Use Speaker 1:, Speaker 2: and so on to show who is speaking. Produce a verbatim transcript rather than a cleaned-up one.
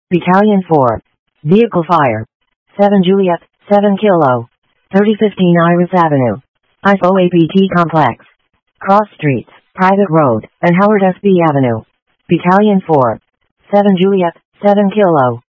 Speaker 1: Battalion four. Vehicle fire. seven Juliet, seven Kilo. thirty fifteen Iris Avenue. I S O A P T Complex. Cross Streets, Private Road, and Howard S B Avenue. Battalion four. seven Juliet, seven Kilo.